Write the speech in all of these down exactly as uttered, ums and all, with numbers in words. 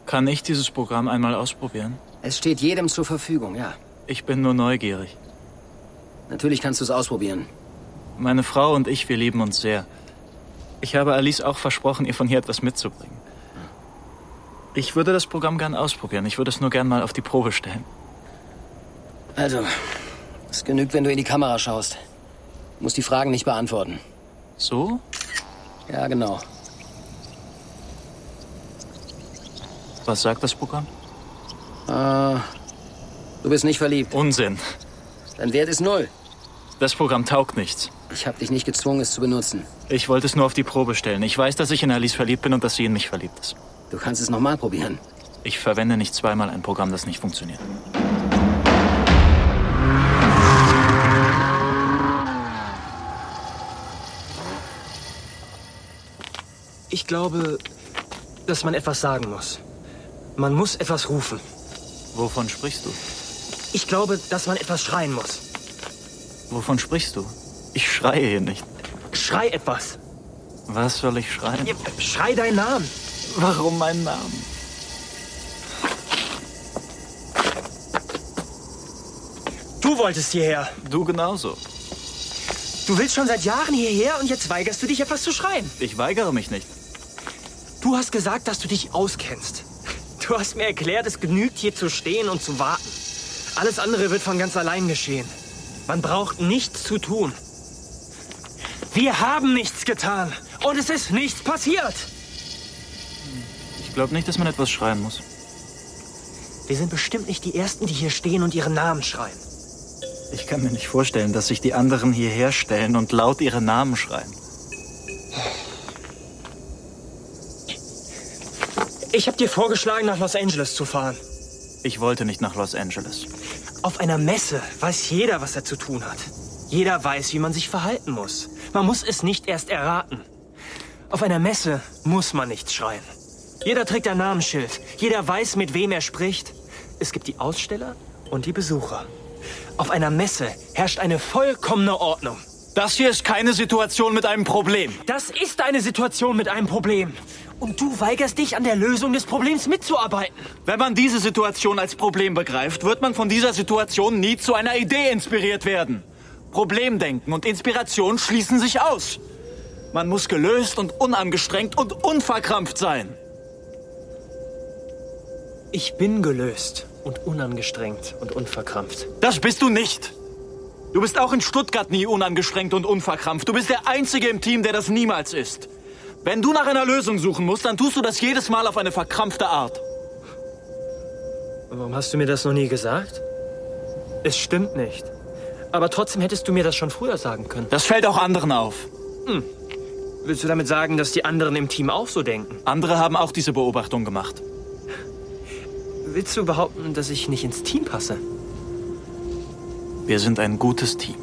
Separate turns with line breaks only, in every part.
Kann ich dieses Programm einmal ausprobieren?
Es steht jedem zur Verfügung, ja.
Ich bin nur neugierig.
Natürlich kannst du es ausprobieren.
Meine Frau und ich, wir lieben uns sehr. Ich habe Alice auch versprochen, ihr von hier etwas mitzubringen. Ich würde das Programm gern ausprobieren. Ich würde es nur gern mal auf die Probe stellen.
Also, es genügt, wenn du in die Kamera schaust. Du musst die Fragen nicht beantworten.
So?
Ja, genau.
Was sagt das Programm?
Äh, du bist nicht verliebt.
Unsinn.
Dein Wert ist null.
Das Programm taugt nichts.
Ich habe dich nicht gezwungen, es zu benutzen.
Ich wollte es nur auf die Probe stellen. Ich weiß, dass ich in Alice verliebt bin und dass sie in mich verliebt ist.
Du kannst es nochmal probieren.
Ich verwende nicht zweimal ein Programm, das nicht funktioniert.
Ich glaube, dass man etwas sagen muss. Man muss etwas rufen.
Wovon sprichst du?
Ich glaube, dass man etwas schreien muss.
Wovon sprichst du? Ich schreie hier nicht.
Schrei etwas.
Was soll ich schreien?
Ja, schrei deinen Namen.
Warum meinen Namen?
Du wolltest hierher.
Du genauso.
Du willst schon seit Jahren hierher und jetzt weigerst du dich, etwas zu schreien.
Ich weigere mich nicht.
Du hast gesagt, dass du dich auskennst. Du hast mir erklärt, es genügt, hier zu stehen und zu warten. Alles andere wird von ganz allein geschehen. Man braucht nichts zu tun. Wir haben nichts getan und es ist nichts passiert.
Ich glaube nicht, dass man etwas schreien muss.
Wir sind bestimmt nicht die Ersten, die hier stehen und ihren Namen schreien.
Ich kann mir nicht vorstellen, dass sich die anderen hierher stellen und laut ihre Namen schreien.
Ich habe dir vorgeschlagen, nach Los Angeles zu fahren.
Ich wollte nicht nach Los Angeles.
Auf einer Messe weiß jeder, was er zu tun hat. Jeder weiß, wie man sich verhalten muss. Man muss es nicht erst erraten. Auf einer Messe muss man nicht schreien. Jeder trägt ein Namensschild. Jeder weiß, mit wem er spricht. Es gibt die Aussteller und die Besucher. Auf einer Messe herrscht eine vollkommene Ordnung.
Das hier ist keine Situation mit einem Problem.
Das ist eine Situation mit einem Problem. Und du weigerst dich, an der Lösung des Problems mitzuarbeiten.
Wenn man diese Situation als Problem begreift, wird man von dieser Situation nie zu einer Idee inspiriert werden. Problemdenken und Inspiration schließen sich aus. Man muss gelöst und unangestrengt und unverkrampft sein.
Ich bin gelöst und unangestrengt und unverkrampft.
Das bist du nicht. Du bist auch in Stuttgart nie unangestrengt und unverkrampft. Du bist der Einzige im Team, der das niemals ist. Wenn du nach einer Lösung suchen musst, dann tust du das jedes Mal auf eine verkrampfte Art.
Warum hast du mir das noch nie gesagt? Es stimmt nicht. Aber trotzdem hättest du mir das schon früher sagen können.
Das fällt auch anderen auf.
Hm. Willst du damit sagen, dass die anderen im Team auch so denken?
Andere haben auch diese Beobachtung gemacht.
Willst du behaupten, dass ich nicht ins Team passe?
Wir sind ein gutes Team.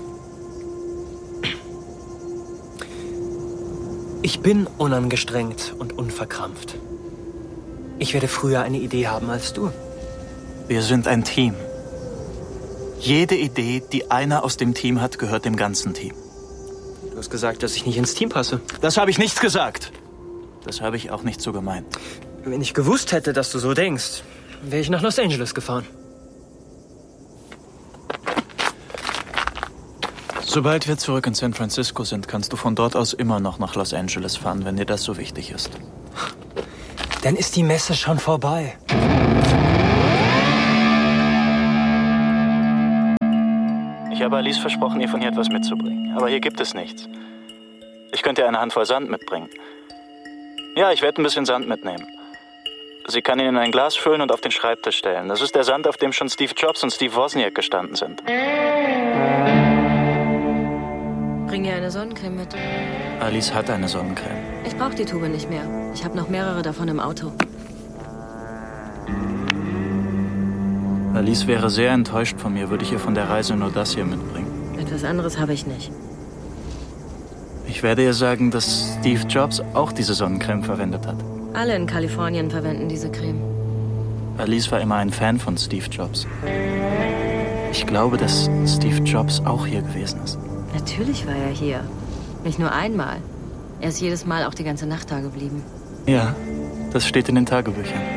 Ich bin unangestrengt und unverkrampft. Ich werde früher eine Idee haben als du.
Wir sind ein Team. Jede Idee, die einer aus dem Team hat, gehört dem ganzen Team.
Du hast gesagt, dass ich nicht ins Team passe.
Das habe ich nicht gesagt. Das habe ich auch nicht so gemeint.
Wenn ich gewusst hätte, dass du so denkst, wäre ich nach Los Angeles gefahren.
Sobald wir zurück in San Francisco sind, kannst du von dort aus immer noch nach Los Angeles fahren, wenn dir das so wichtig ist.
Dann ist die Messe schon vorbei.
Ich habe Alice versprochen, ihr von hier etwas mitzubringen. Aber hier gibt es nichts. Ich könnte ihr eine Handvoll Sand mitbringen. Ja, ich werde ein bisschen Sand mitnehmen. Sie kann ihn in ein Glas füllen und auf den Schreibtisch stellen. Das ist der Sand, auf dem schon Steve Jobs und Steve Wozniak gestanden sind.
Bring ihr eine Sonnencreme mit.
Alice hat eine Sonnencreme.
Ich brauche die Tube nicht mehr. Ich habe noch mehrere davon im Auto.
Alice wäre sehr enttäuscht von mir, würde ich ihr von der Reise nur das hier mitbringen.
Etwas anderes habe ich nicht.
Ich werde ihr sagen, dass Steve Jobs auch diese Sonnencreme verwendet hat.
Alle in Kalifornien verwenden diese Creme.
Alice war immer ein Fan von Steve Jobs. Ich glaube, dass Steve Jobs auch hier gewesen ist.
Natürlich war er hier. Nicht nur einmal. Er ist jedes Mal auch die ganze Nacht da geblieben.
Ja, das steht in den Tagebüchern.